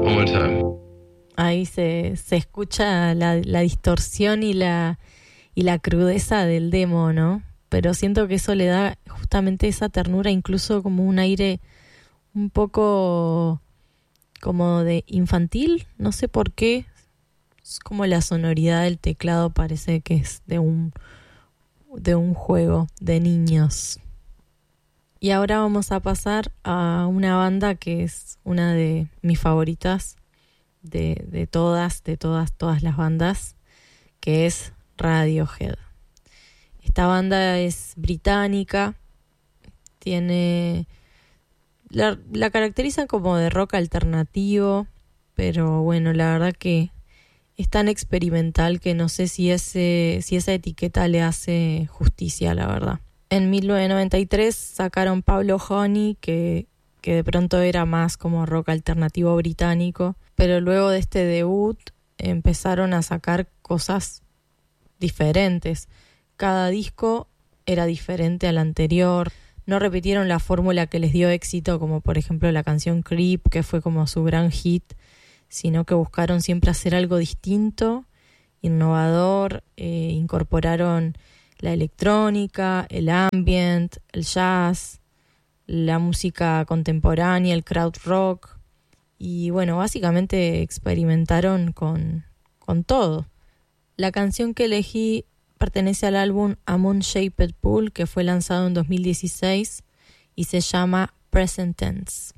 One more time. Ahí se escucha la distorsión y la crudeza del demo, ¿no? Pero siento que eso le da justamente esa ternura, incluso como un aire un poco como de infantil, no sé por qué. Es como la sonoridad del teclado parece que es de un juego de niños. Y ahora vamos a pasar a una banda que es una de mis favoritas de todas las bandas, que es Radiohead. Esta banda es británica, la caracterizan como de rock alternativo, pero bueno, la verdad que es tan experimental que no sé si esa etiqueta le hace justicia, la verdad. En 1993 sacaron Pablo Honey, que de pronto era más como rock alternativo británico, pero luego de este debut empezaron a sacar cosas diferentes. Cada disco era diferente al anterior. No repitieron la fórmula que les dio éxito, como por ejemplo la canción Creep, que fue como su gran hit, sino que buscaron siempre hacer algo distinto, innovador. Incorporaron la electrónica, el ambient, el jazz, la música contemporánea, el crowd rock, y bueno, básicamente experimentaron con todo. La canción que elegí pertenece al álbum A Moon Shaped Pool, que fue lanzado en 2016 y se llama Present Tense.